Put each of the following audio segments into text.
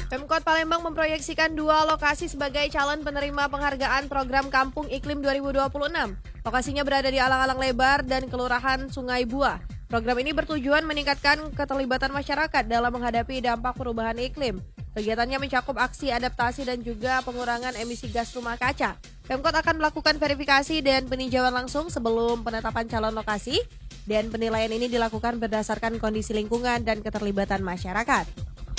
Pemkot Palembang memproyeksikan 2 lokasi sebagai calon penerima penghargaan program Kampung Iklim 2026. Lokasinya berada di Alang-Alang Lebar dan Kelurahan Sungai Buah. Program ini bertujuan meningkatkan keterlibatan masyarakat dalam menghadapi dampak perubahan iklim. Kegiatannya mencakup aksi adaptasi dan juga pengurangan emisi gas rumah kaca. Pemkot akan melakukan verifikasi dan peninjauan langsung sebelum penetapan calon lokasi, dan penilaian ini dilakukan berdasarkan kondisi lingkungan dan keterlibatan masyarakat.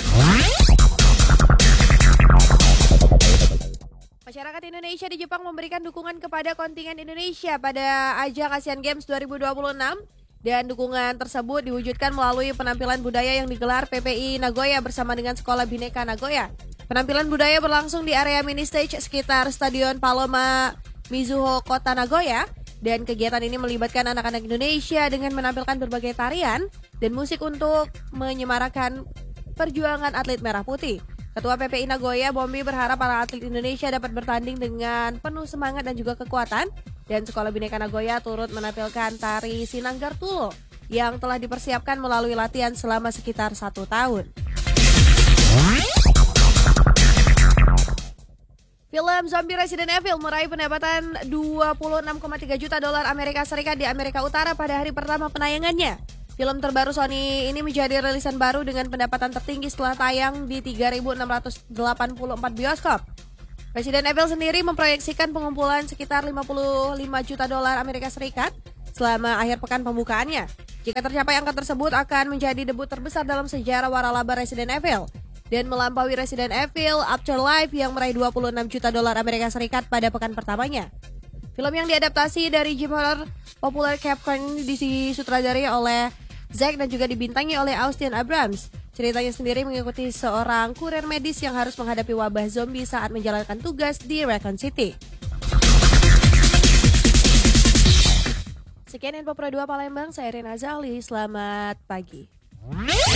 Masyarakat Indonesia di Jepang memberikan dukungan kepada kontingen Indonesia pada ajang Asian Games 2026 dan dukungan tersebut diwujudkan melalui penampilan budaya yang digelar PPI Nagoya bersama dengan Sekolah Bhinneka Nagoya. Penampilan budaya berlangsung di area mini stage sekitar Stadion Paloma Mizuho Kota Nagoya, dan kegiatan ini melibatkan anak-anak Indonesia dengan menampilkan berbagai tarian dan musik untuk menyemarakan perjuangan atlet merah putih. Ketua PPI Nagoya, Bombi, berharap para atlet Indonesia dapat bertanding dengan penuh semangat dan juga kekuatan. Dan Sekolah Bhinneka Nagoya turut menampilkan tari Sinanggar Tulo yang telah dipersiapkan melalui latihan selama sekitar 1 tahun. Film zombie Resident Evil meraih pendapatan 26,3 juta dolar Amerika Serikat di Amerika Utara pada hari pertama penayangannya. Film terbaru Sony ini menjadi rilisan baru dengan pendapatan tertinggi setelah tayang di 3.684 bioskop. Resident Evil sendiri memproyeksikan pengumpulan sekitar 55 juta dolar Amerika Serikat selama akhir pekan pembukaannya. Jika tercapai angka tersebut akan menjadi debut terbesar dalam sejarah waralaba Resident Evil dan melampaui Resident Evil Afterlife yang meraih 26 juta dolar Amerika Serikat pada pekan pertamanya. Film yang diadaptasi dari game horror populer Capcom ini disutradari oleh Zack dan juga dibintangi oleh Austin Abrams. Ceritanya sendiri mengikuti seorang kurir medis yang harus menghadapi wabah zombie saat menjalankan tugas di Raccoon City. Sekian info Pro 2 Palembang, saya Rina Zali, selamat pagi.